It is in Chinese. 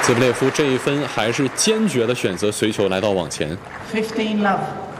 兹布列夫这一分还是坚决的选择随球来到网前。 15 love。